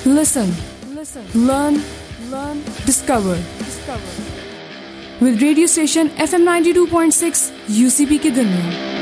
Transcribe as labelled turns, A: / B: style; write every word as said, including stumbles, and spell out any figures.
A: Listen, listen, learn, learn, discover. Discover. With radio station F M ninety-two point six U C B Kidanya.